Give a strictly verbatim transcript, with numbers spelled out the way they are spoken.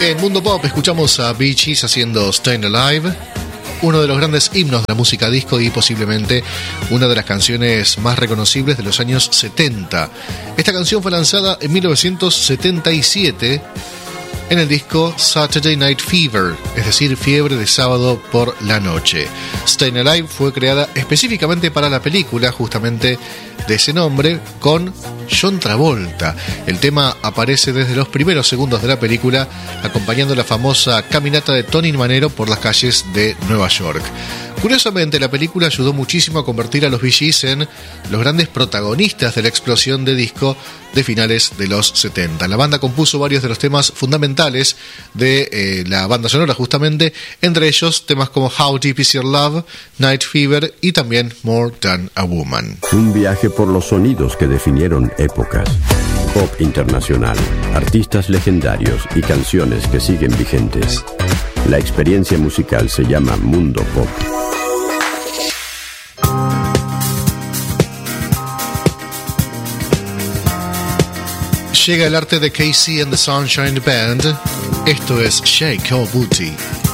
En Mundo Pop escuchamos a Bee Gees haciendo Stayin' Alive, uno de los grandes himnos de la música disco y posiblemente una de las canciones más reconocibles de los años setenta. Esta canción fue lanzada en mil novecientos setenta y siete en el disco Saturday Night Fever, es decir, Fiebre de Sábado por la Noche. Stayin' Alive fue creada específicamente para la película, justamente de ese nombre, con John Travolta. El tema aparece desde los primeros segundos de la película, acompañando la famosa caminata de Tony Manero por las calles de Nueva York. Curiosamente, la película ayudó muchísimo a convertir a los Bee Gees en los grandes protagonistas de la explosión de disco de finales de los setenta. La banda compuso varios de los temas fundamentales de eh, la banda sonora, justamente, entre ellos temas como How Deep Is Your Love, Night Fever y también More Than a Woman. Un viaje por los sonidos que definieron épocas. Pop internacional, artistas legendarios y canciones que siguen vigentes. La experiencia musical se llama Mundo Pop. Llega el arte de K C and the Sunshine Band. Esto es Shake Your Booty.